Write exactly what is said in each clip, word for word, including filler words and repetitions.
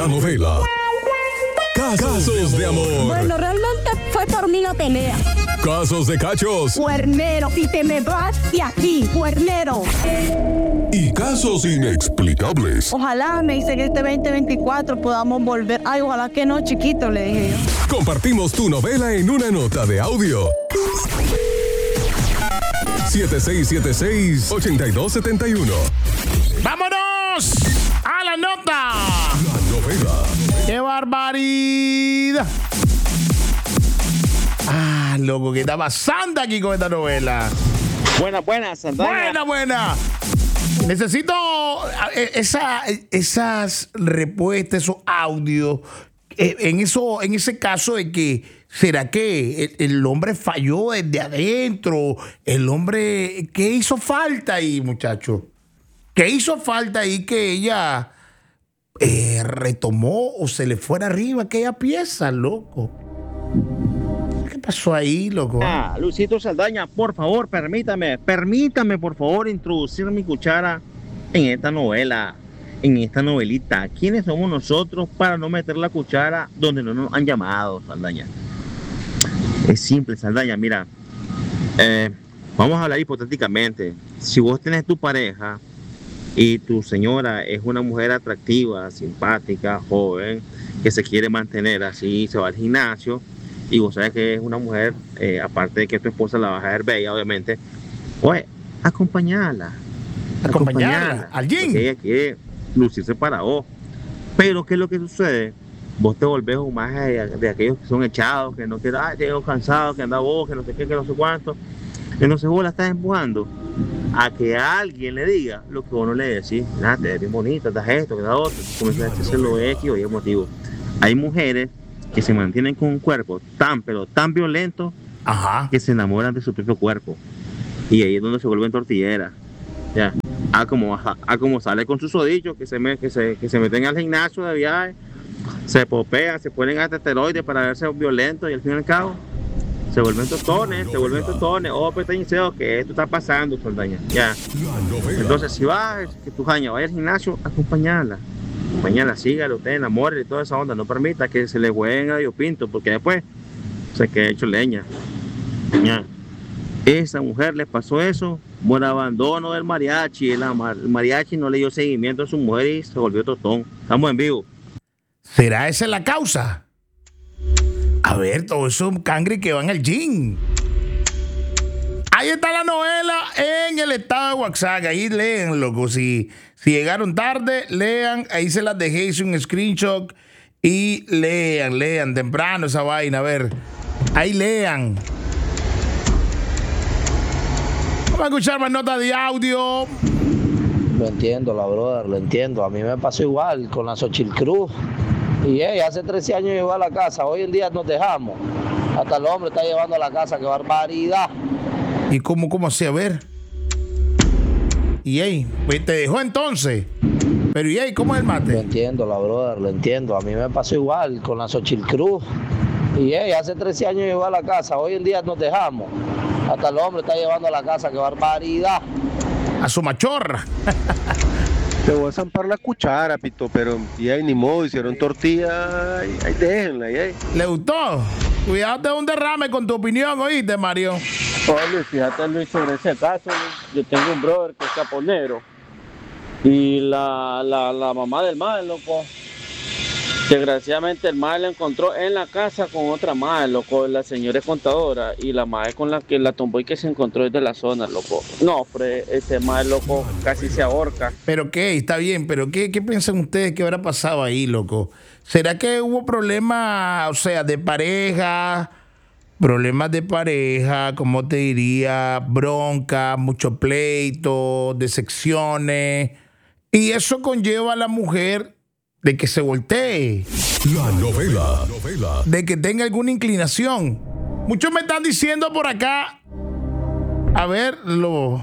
novela Casos de amor. Bueno, realmente fue por mí no tenía. Casos de cachos. Cuernero, y te me vas de aquí, cuernero. Y casos inexplicables. Ojalá, me dice que este veinte veinticuatro podamos volver. Ay, ojalá que no, chiquito, le dije yo. Compartimos tu novela en una nota de audio. siete seis siete seis, ocho dos siete uno. ¡Vámonos a la nota! La novela. ¡Qué barbaridad! Ah, loco, ¿qué está pasando aquí con esta novela? Buena, buena, Santana. Buena, buena. Necesito esa, esas respuestas, esos audios. En eso, en ese caso de que, ¿será que el, el hombre falló desde adentro? El hombre, ¿qué hizo falta ahí, muchacho? ¿Qué hizo falta ahí que ella eh, retomó o se le fuera arriba aquella pieza, loco? ¿Qué pasó ahí, loco? Ah, Luisito Saldaña, por favor, permítame, permítame, por favor, introducir mi cuchara en esta novela, en esta novelita. ¿Quiénes somos nosotros para no meter la cuchara donde no nos han llamado, Saldaña? Es simple, Saldaña, mira, eh, vamos a hablar hipotéticamente. Si vos tenés tu pareja y tu señora es una mujer atractiva, simpática, joven, que se quiere mantener así, se va al gimnasio, y vos sabes que es una mujer, eh, aparte de que tu esposa la va a ver bella, obviamente, pues, acompañarla. Acompañarla al gym. Porque ella quiere lucirse para vos. Pero, ¿qué es lo que sucede? Vos te volvés un más de, de aquellos que son echados, que no quieren, ay, llego cansado, que anda vos, que no sé qué, que no sé cuánto. Entonces vos la estás empujando a que a alguien le diga lo que vos no le decís. Nada, te ves bien bonita, das esto, que das otro. Comienzas a hacerlo X o Y motivo. Hay mujeres que se mantienen con un cuerpo tan, pero tan violento, Ajá. que se enamoran de su propio cuerpo. Y ahí es donde se vuelven tortilleras. Ya. A como, a, a como sale con sus odillos, que se, me, que, se, que se meten al gimnasio de viaje, se popean, se ponen hasta esteroides para verse violentos y al fin y al cabo se vuelven tostones, se vuelven tostones. Oh, pues te que esto está pasando, Saldaña. Ya. Entonces, si vas, que tu jaña vaya al gimnasio, acompañarla. Acompañarla, sígale, usted enamore y toda esa onda. No permita que se le jueguen a Dios Pinto, porque después se queda hecho leña. Ya. Esa mujer le pasó eso por abandono del mariachi. El mariachi no le dio seguimiento a su mujer y se volvió tostón. Estamos en vivo. ¿Será esa la causa? A ver, todos esos cangres que van al gym. Ahí está la novela en el estado de Oaxaca. Ahí lean, loco. Si, si llegaron tarde, lean. Ahí se las dejé, hice un screenshot. Y lean, lean temprano esa vaina. A ver, ahí lean. Vamos a escuchar más notas de audio. Lo entiendo, la brother, lo entiendo. A mí me pasó igual con la Xochitl Cruz. Y hey, hace trece años llegó a la casa. Hoy en día nos dejamos. Hasta el hombre está llevando a la casa. ¡Qué barbaridad! ¿Y cómo, cómo así? A ver. Y hey, pues te dejó entonces. Pero y hey, ¿cómo es el mate? Lo entiendo, la brother, lo entiendo. A mí me pasó igual con la Xochitl Cruz. Y hey, hace trece años llegó a la casa. Hoy en día nos dejamos. Hasta el hombre está llevando a la casa. ¡Qué barbaridad! A su machorra. Te voy a zampar la cuchara, Pito, pero y ahí ni modo, hicieron tortilla, ahí, ahí déjenla, ahí, ahí. ¿Le gustó? Cuidado de un derrame con tu opinión, ¿oíste, Mario? Oye, fíjate, Luis, sobre ese caso, Luis, yo tengo un brother que es caponero y la, la, la mamá del madre, loco, desgraciadamente el madre la encontró en la casa con otra madre, loco, la señora es contadora y la madre con la que la tumbó y que se encontró desde la zona, loco. No, hombre, ese madre, loco, casi se ahorca. ¿Pero qué? Está bien, pero ¿qué, qué piensan ustedes que habrá pasado ahí, loco? ¿Será que hubo problemas, o sea, de pareja? Problemas de pareja, como te diría, bronca, mucho pleito, decepciones. Y eso conlleva a la mujer de que se voltee. La novela. De que tenga alguna inclinación. Muchos me están diciendo por acá. A ver, lo,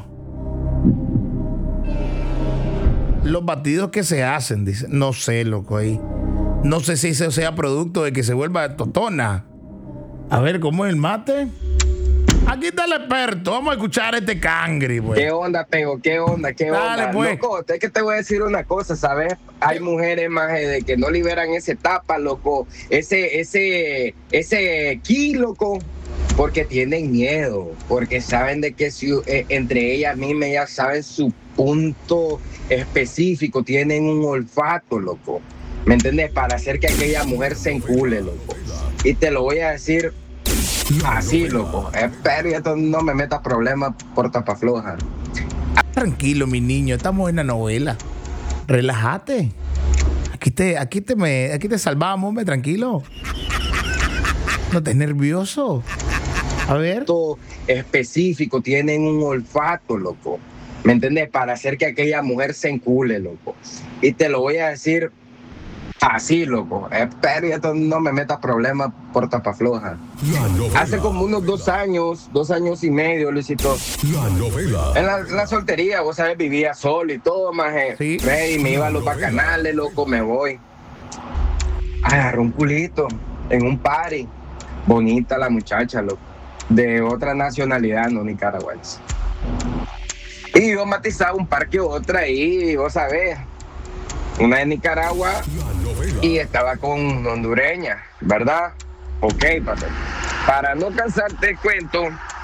los batidos que se hacen. Dice, no sé, loco, ahí. No sé si eso sea producto de que se vuelva tostona. A ver, ¿cómo es el mate? Aquí está el experto. Vamos a escuchar a este cangri, pues. ¿Qué onda, Pego? ¿Qué onda? ¿Qué Dale, onda? pues. Loco, es que te voy a decir una cosa, ¿sabes? Hay mujeres más de que no liberan esa etapa, loco. Ese, ese, ese ki, loco. Porque tienen miedo. Porque saben de que si, eh, entre ellas mismas ya saben su punto específico. Tienen un olfato, loco. ¿Me entiendes? Para hacer que aquella mujer se encule, loco. Y te lo voy a decir así, loco. Espero que esto no me metas problemas por tapafloja. Tranquilo, mi niño, estamos en la novela. Relájate. Aquí te, aquí te, me, aquí te salvamos, hombre, tranquilo. No estés nervioso. A ver. Específico, tienen un olfato, loco. ¿Me entiendes? Para hacer que aquella mujer se encule, loco. Y te lo voy a decir así, loco. Espero que esto no me metas problemas por tapafloja. Hace como unos dos años, dos años y medio, Luisito. La novela. En la, la soltería, vos sabés, vivía solo y todo, maje. Sí. Y me iba a los bacanales, loco, me voy. Agarré un culito en un party. Bonita la muchacha, loco. De otra nacionalidad, no nicaragüense. Y yo matizaba un par que otra ahí, vos sabés. Una de Nicaragua y estaba con una hondureña, ¿verdad? Ok, papi. Para no cansarte el cuento,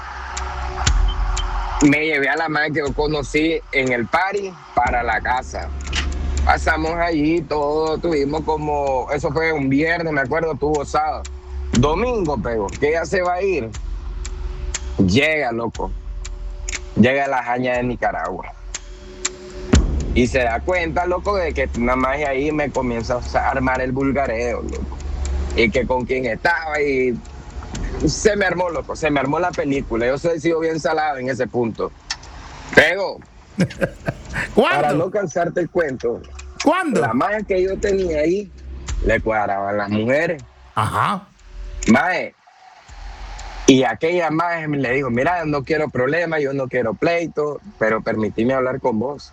me llevé a la madre que yo conocí en el party para la casa. Pasamos allí todo, tuvimos como, eso fue un viernes, me acuerdo, tuvo sábado. Domingo, pero, que ella se va a ir. Llega, loco. Llega a la jaña de Nicaragua. Y se da cuenta, loco, de que nada más ahí me comienza a armar el vulgareo, loco. Y que con quién estaba y se me armó, loco, se me armó la película. Yo soy sido bien salado en ese punto. Pero, para no cansarte el cuento, ¿cuándo? La magia que yo tenía ahí, le cuadraban las mujeres. Ajá. Mae. Y aquella magia le dijo, mira, no quiero problemas, yo no quiero pleito, pero permitime hablar con vos.